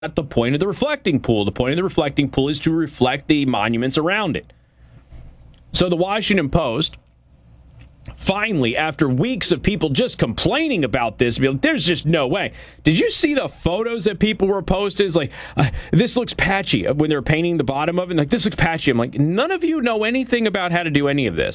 not the point of the reflecting pool. The point of the reflecting pool is to reflect the monuments around it. So the Washington Post, finally, after weeks of people just complaining about this, be like, there's just no way. Did you see the photos that people were posted? It's like, this looks patchy when they're painting the bottom of it. Like, this looks patchy. I'm like, none of you know anything about how to do any of this.